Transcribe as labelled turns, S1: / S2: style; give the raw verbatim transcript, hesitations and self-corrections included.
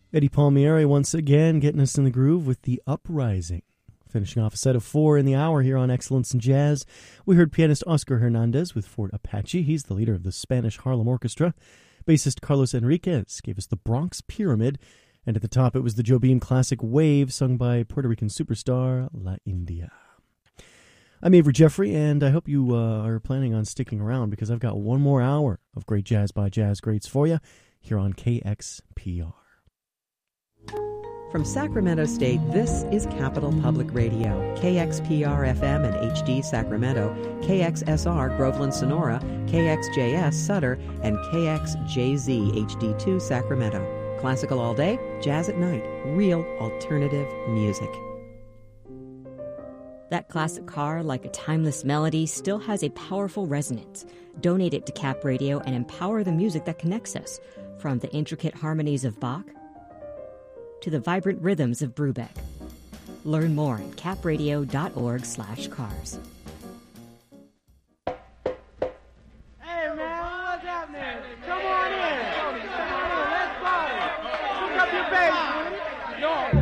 S1: Eddie Palmieri once again getting us in the groove with The Uprising. Finishing off a set of four in the hour here on Excellence in Jazz, we heard pianist Oscar Hernandez with Fort Apache. He's the leader of the Spanish Harlem Orchestra. Bassist Carlos Enriquez gave us the Bronx Pyramid. And at the top, it was the Joe Beam classic Wave, sung by Puerto Rican superstar La India. I'm Avery Jeffrey, and I hope you uh, are planning on sticking around because I've got one more hour of great jazz by jazz greats for you here on K X P R.
S2: From Sacramento State, this is Capital Public Radio, K X P R F M and H D Sacramento, K X S R Groveland Sonora, K X J S Sutter, and K X J Z H D two Sacramento. Classical all day, jazz at night, real alternative music.
S3: That classic car, like a timeless melody, still has a powerful resonance. Donate it to Cap Radio and empower the music that connects us, from the intricate harmonies of Bach to the vibrant rhythms of Brubeck. Learn more at capradio.org slash cars.
S4: Hey, man, what's happening? Come on in. Come on in, let's party. Pick up your bass, Woody. No.